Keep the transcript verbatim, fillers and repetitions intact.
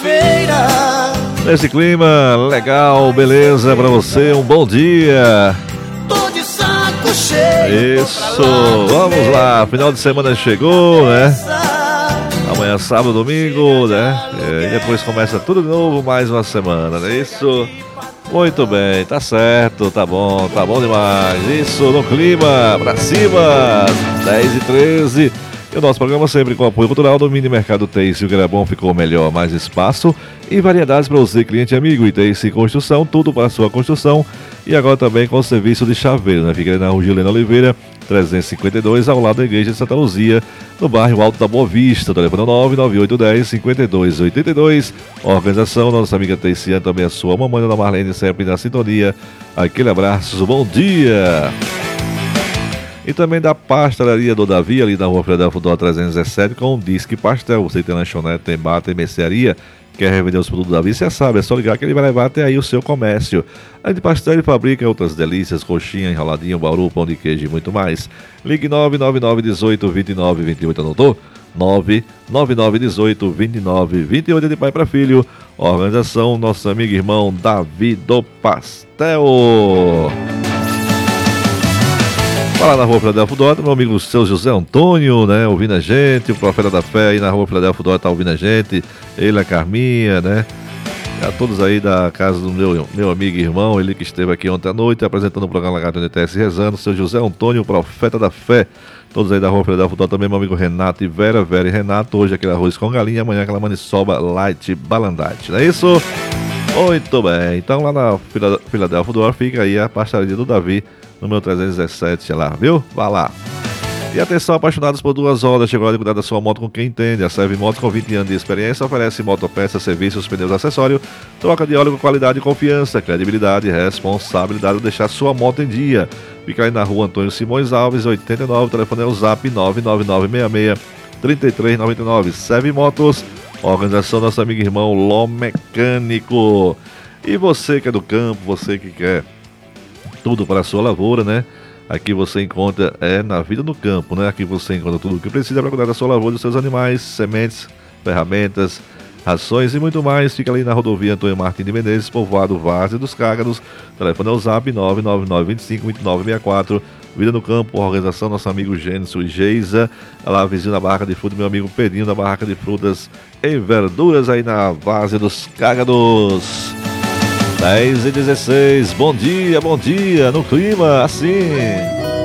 segunda-feira. Nesse clima legal, beleza pra você, um bom dia. Tô de saco cheio. Isso, vamos lá, final de semana chegou, né? Amanhã, sábado, domingo, né? E depois começa tudo de novo, mais uma semana, não é isso? Muito bem, tá certo, tá bom, tá bom demais. Isso, no clima, pra cima, dez e treze. E o nosso programa sempre com apoio cultural do Mini Mercado Teice. O que era bom ficou melhor, mais espaço e variedades para você, cliente amigo. E Teice Construção, tudo para a sua construção. E agora também com o serviço de chaveiro, né? Fica ali na Rua Gilena Oliveira, trezentos e cinquenta e dois, ao lado da Igreja de Santa Luzia, no bairro Alto da Boa Vista. Telefone nove nove oito um zero, cinco dois oito dois. Organização, nossa amiga Teiciane, também a sua mamãe, Dona Marlene, sempre na sintonia. Aquele abraço, bom dia! E também da pastelaria do Davi, ali na Rua Filadélfia trezentos e dezessete, com o Disque Pastel. Você tem lanchonete, tem bar, tem mercearia, quer revender os produtos do Davi, você sabe, é só ligar que ele vai levar até aí o seu comércio. Além de pastel, ele fabrica outras delícias, coxinha, enroladinho, bauru, pão de queijo e muito mais. Ligue nove nove nove, dezoito, vinte e nove, vinte e oito, anotou? nove nove nove, dezoito, vinte e nove, vinte e oito, de pai para filho. Organização, nosso amigo e irmão Davi do Pastel. Fala na Rua Filadélfia Dota, meu amigo seu José Antônio, né, ouvindo a gente, o Profeta da Fé aí na Rua Filadélfia Dota tá ouvindo a gente, ele, a Carminha, né, a todos aí da casa do meu, meu amigo e irmão, ele que esteve aqui ontem à noite apresentando o programa Lagarto N T S Rezando, seu José Antônio, Profeta da Fé, todos aí da Rua Filadélfia Dota, também meu amigo Renato e Vera, Vera e Renato, hoje aquele arroz com galinha, amanhã aquela maniçoba light balandate, não é isso? Muito bem, então lá na Filadélfia Dota fica aí a pastelaria do Davi, número trezentos e dezessete, lá, viu? Vá lá. E atenção, apaixonados por duas rodas, chegou a hora de cuidar da sua moto com quem entende. A Serve Motos, com vinte anos de experiência, oferece motopeças, serviços, pneus, acessórios, troca de óleo com qualidade e confiança, credibilidade e responsabilidade de deixar sua moto em dia. Fica aí na Rua Antônio Simões Alves, oitenta e nove, o telefone é o zap nove nove nove seis seis, três três nove nove. Serve Motos, organização nosso amigo e irmão Ló Mecânico. E você que é do campo, você que quer tudo para a sua lavoura, né? Aqui você encontra, é na vida no campo, né? Aqui você encontra tudo o que precisa para cuidar da sua lavoura, dos seus animais, sementes, ferramentas, rações e muito mais. Fica ali na rodovia Antônio Martins de Menezes, povoado Várzea dos Cágados. Telefone é o zap nove nove nove, vinte e cinco, vinte e nove, sessenta e quatro. Vida no campo, organização nosso amigo Gênesis e Geisa, lá vizinho da barraca de frutas, meu amigo Pedrinho da barraca de frutas e verduras aí na Várzea dos Cágados. dez e dezesseis, bom dia, bom dia, no clima, assim.